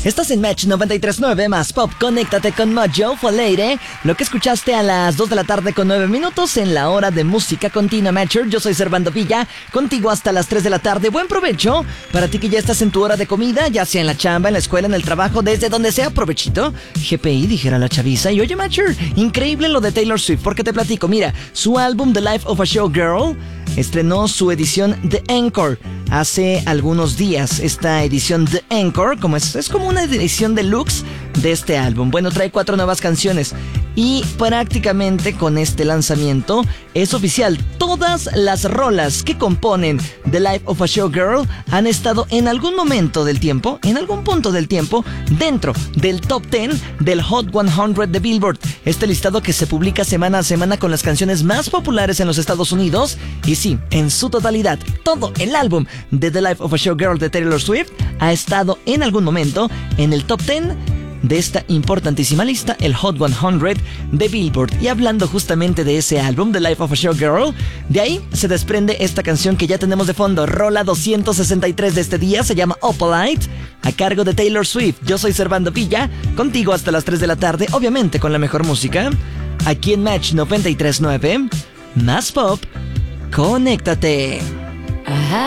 Estás en Match 93.9 más Pop. Conéctate con Mojo for Lady. Lo que escuchaste a las 2 de la tarde con 9 minutos en la hora de música continua Matcher. Yo soy Servando Villa, contigo hasta las 3 de la tarde. Buen provecho para ti que ya estás en tu hora de comida, ya sea en la chamba, en la escuela, en el trabajo, desde donde sea, provechito. GPI, dijera la chaviza. Y oye, Matcher, increíble lo de Taylor Swift, porque te platico. Mira, su álbum The Life of a Showgirl estrenó su edición The Encore hace algunos días. Esta edición The Encore, como es como una edición deluxe de este álbum. Bueno, trae 4 nuevas canciones y prácticamente con este lanzamiento es oficial. Todas las rolas que componen The Life of a Showgirl han estado en algún momento del tiempo, en algún punto del tiempo, dentro del Top 10 del Hot 100 de Billboard. Este listado que se publica semana a semana con las canciones más populares en los Estados Unidos. Y sí, en su totalidad, todo el álbum de The Life of a Showgirl de Taylor Swift ha estado en algún momento en el Top 10 de esta importantísima lista, el Hot 100 de Billboard. Y hablando justamente de ese álbum, The Life of a Showgirl, de ahí se desprende esta canción que ya tenemos de fondo, rola 263 de este día, se llama Opalite, a cargo de Taylor Swift. Yo soy Servando Villa, contigo hasta las 3 de la tarde, obviamente con la mejor música, aquí en Match 93.9, más Pop, conéctate.